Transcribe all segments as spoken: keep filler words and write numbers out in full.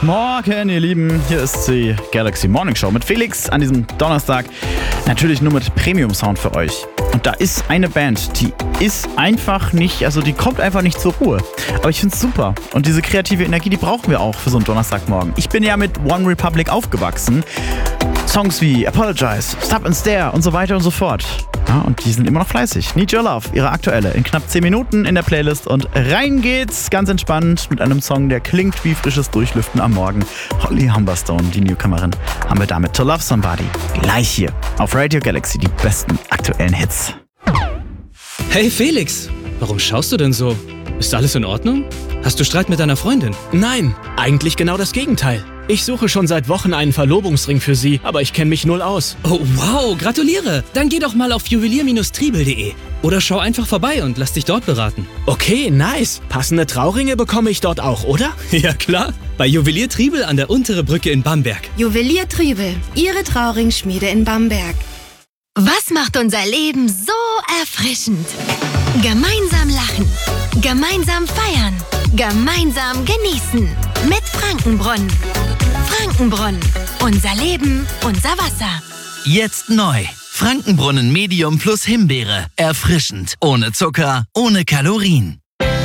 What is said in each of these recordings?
Morgen, ihr Lieben. Hier ist die Galaxy Morning Show mit Felix an diesem Donnerstag. Natürlich nur mit Premium-Sound für euch. Und da ist eine Band, die ist einfach nicht, also die kommt einfach nicht zur Ruhe. Aber ich find's super. Und diese kreative Energie, die brauchen wir auch für so einen Donnerstagmorgen. Ich bin ja mit One Republic aufgewachsen. Songs wie Apologize, Stop and Stare und so weiter und so fort. Ja, und die sind immer noch fleißig. Need Your Love, ihre aktuelle, in knapp zehn Minuten in der Playlist. Und rein geht's, ganz entspannt, mit einem Song, der klingt wie frisches Durchlüften am Morgen. Holly Humberstone, die Newcomerin, haben wir damit To Love Somebody. Gleich hier auf Radio Galaxy, die besten aktuellen Hits. Hey Felix, warum schaust du denn so? Ist alles in Ordnung? Hast du Streit mit deiner Freundin? Nein, eigentlich genau das Gegenteil. Ich suche schon seit Wochen einen Verlobungsring für sie, aber ich kenne mich null aus. Oh wow, gratuliere! Dann geh doch mal auf juwelier Stribel punkt de oder schau einfach vorbei und lass dich dort beraten. Okay, nice. Passende Trauringe bekomme ich dort auch, oder? Ja klar, bei Juwelier Tribel an der Untere Brücke in Bamberg. Juwelier Tribel, Ihre Trauringschmiede in Bamberg. Was macht unser Leben so erfrischend? Gemeinsam lachen, gemeinsam feiern, gemeinsam genießen. Mit Frankenbrunnen. Frankenbrunnen. Unser Leben, unser Wasser. Jetzt neu. Frankenbrunnen Medium plus Himbeere. Erfrischend. Ohne Zucker, ohne Kalorien.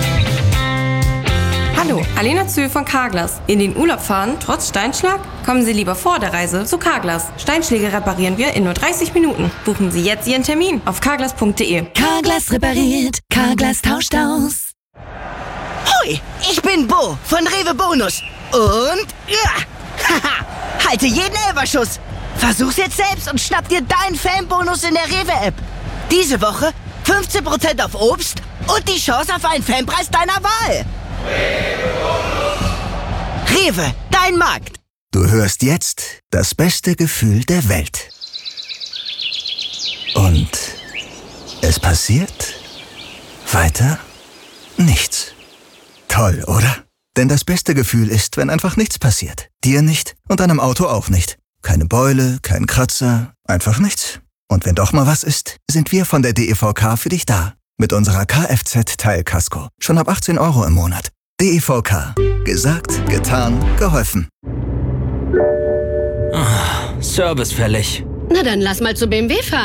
Hallo, Alena Zühl von Carglass. In den Urlaub fahren, trotz Steinschlag? Kommen Sie lieber vor der Reise zu Carglass. Steinschläge reparieren wir in nur dreißig Minuten. Buchen Sie jetzt Ihren Termin auf carglass punkt de. Carglass repariert, Carglass tauscht aus. Hoi, ich bin Bo von Rewe Bonus. Und ja, haha, halte jeden Elberschuss. Versuch's jetzt selbst und schnapp dir deinen Fanbonus in der Rewe-App. Diese Woche fünfzehn Prozent auf Obst und die Chance auf einen Fanpreis deiner Wahl. Rewe, dein Markt. Du hörst jetzt das beste Gefühl der Welt. Und es passiert weiter nichts. Toll, oder? Denn das beste Gefühl ist, wenn einfach nichts passiert. Dir nicht und deinem Auto auch nicht. Keine Beule, kein Kratzer, einfach nichts. Und wenn doch mal was ist, sind wir von der D E V K für dich da. Mit unserer Kfz-Teilkasko. Schon ab achtzehn Euro im Monat. D E V K. Gesagt, getan, geholfen. Ah, Service fällig. Na dann lass mal zu B M W fahren.